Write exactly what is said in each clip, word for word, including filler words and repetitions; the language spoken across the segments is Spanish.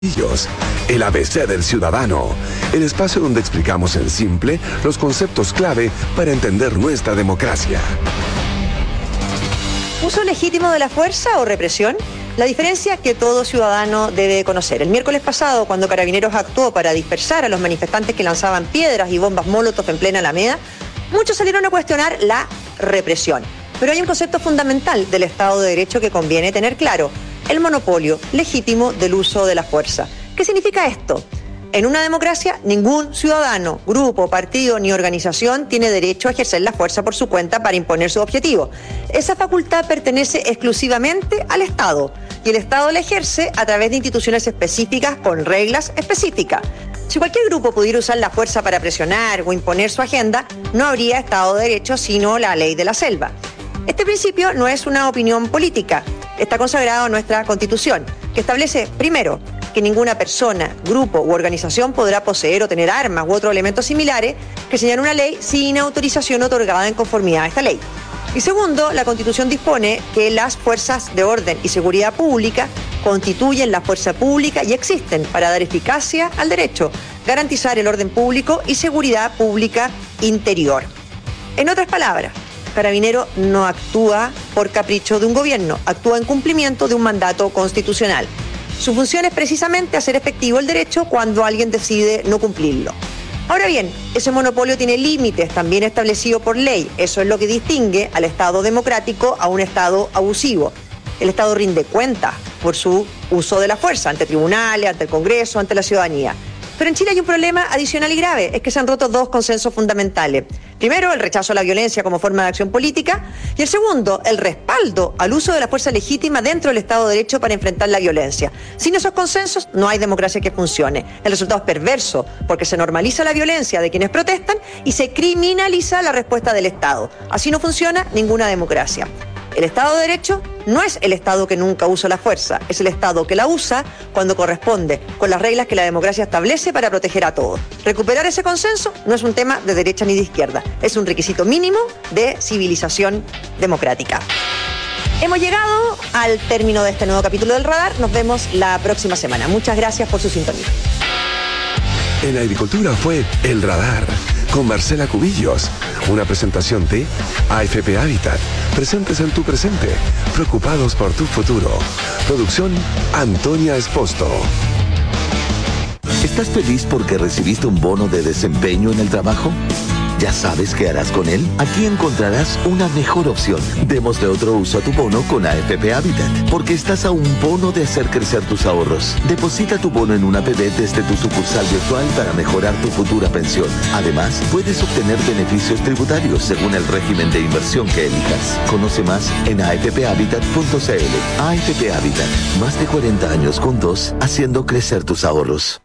El A B C del Ciudadano, el espacio donde explicamos en simple los conceptos clave para entender nuestra democracia. ¿Uso legítimo de la fuerza o represión? La diferencia que todo ciudadano debe conocer. El miércoles pasado, cuando Carabineros actuó para dispersar a los manifestantes que lanzaban piedras y bombas molotov en plena Alameda, muchos salieron a cuestionar la represión. Pero hay un concepto fundamental del Estado de Derecho que conviene tener claro: el monopolio legítimo del uso de la fuerza. ¿Qué significa esto? En una democracia, ningún ciudadano, grupo, partido ni organización tiene derecho a ejercer la fuerza por su cuenta para imponer su objetivo. Esa facultad pertenece exclusivamente al Estado, y el Estado la ejerce a través de instituciones específicas con reglas específicas. Si cualquier grupo pudiera usar la fuerza para presionar o imponer su agenda, no habría Estado de Derecho sino la ley de la selva. Este principio no es una opinión política, está consagrado en nuestra Constitución, que establece, primero, que ninguna persona, grupo u organización podrá poseer o tener armas u otros elementos similares que señala una ley sin autorización otorgada en conformidad a esta ley. Y segundo, la Constitución dispone que las fuerzas de orden y seguridad pública constituyen la fuerza pública y existen para dar eficacia al derecho, garantizar el orden público y seguridad pública interior. En otras palabras, Carabinero no actúa por capricho de un gobierno, actúa en cumplimiento de un mandato constitucional. Su función es precisamente hacer efectivo el derecho cuando alguien decide no cumplirlo. Ahora bien, ese monopolio tiene límites también establecidos por ley. Eso es lo que distingue al Estado democrático a un Estado abusivo. El Estado rinde cuentas por su uso de la fuerza ante tribunales, ante el Congreso, ante la ciudadanía. Pero en Chile hay un problema adicional y grave, es que se han roto dos consensos fundamentales. Primero, el rechazo a la violencia como forma de acción política, y el segundo, el respaldo al uso de la fuerza legítima dentro del Estado de Derecho para enfrentar la violencia. Sin esos consensos no hay democracia que funcione. El resultado es perverso, porque se normaliza la violencia de quienes protestan y se criminaliza la respuesta del Estado. Así no funciona ninguna democracia. El Estado de Derecho no es el Estado que nunca usa la fuerza, es el Estado que la usa cuando corresponde, con las reglas que la democracia establece para proteger a todos. Recuperar ese consenso no es un tema de derecha ni de izquierda, es un requisito mínimo de civilización democrática. Hemos llegado al término de este nuevo capítulo del Radar. Nos vemos la próxima semana. Muchas gracias por su sintonía. En Agricultura fue El Radar, con Marcela Cubillos. Una presentación de A F P Habitat. Presentes en tu presente, preocupados por tu futuro. Producción Antonia Esposto. ¿Estás feliz porque recibiste un bono de desempeño en el trabajo? ¿Ya sabes qué harás con él? Aquí encontrarás una mejor opción. Démosle otro uso a tu bono con A F P Habitat, porque estás a un bono de hacer crecer tus ahorros. Deposita tu bono en una A P B desde tu sucursal virtual para mejorar tu futura pensión. Además, puedes obtener beneficios tributarios según el régimen de inversión que elijas. Conoce más en a f p habitat punto c l. A F P Habitat, más de cuarenta años juntos, haciendo crecer tus ahorros.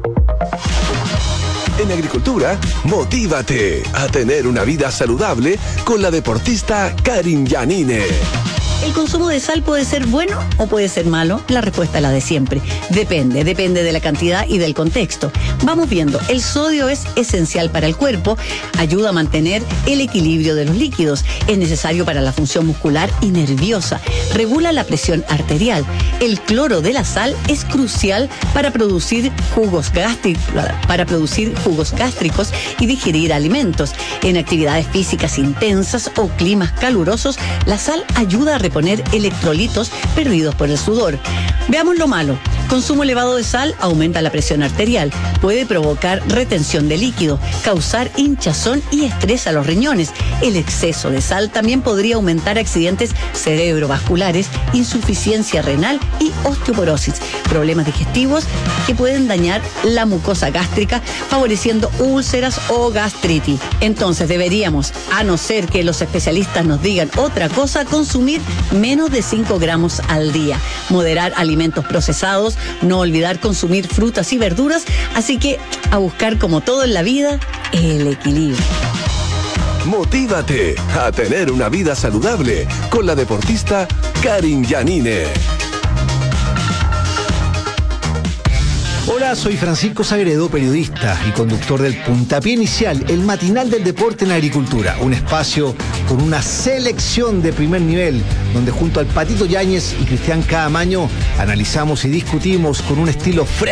En Agricultura, motívate a tener una vida saludable con la deportista Karin Yanine. ¿El consumo de sal puede ser bueno o puede ser malo? La respuesta es la de siempre. Depende, depende de la cantidad y del contexto. Vamos viendo, el sodio es esencial para el cuerpo, ayuda a mantener el equilibrio de los líquidos, es necesario para la función muscular y nerviosa, regula la presión arterial. El cloro de la sal es crucial para producir jugos gástricos, para producir jugos gástricos y digerir alimentos. En actividades físicas intensas o climas calurosos, la sal ayuda a reponer electrolitos perdidos por el sudor. Veamos lo malo. Consumo elevado de sal aumenta la presión arterial, puede provocar retención de líquido, causar hinchazón y estrés a los riñones. El exceso de sal también podría aumentar accidentes cerebrovasculares, insuficiencia renal y osteoporosis, problemas digestivos que pueden dañar la mucosa gástrica, favoreciendo úlceras o gastritis. Entonces deberíamos, a no ser que los especialistas nos digan otra cosa, consumir menos de cinco gramos al día, moderar alimentos procesados, no olvidar consumir frutas y verduras, así que a buscar, como todo en la vida, el equilibrio. Motívate a tener una vida saludable con la deportista Karin Yanine. Hola, soy Francisco Sagredo, periodista y conductor del Puntapié Inicial, el matinal del deporte en agricultura. Un espacio con una selección de primer nivel, donde junto al Patito Yáñez y Cristian Caamaño analizamos y discutimos con un estilo fresco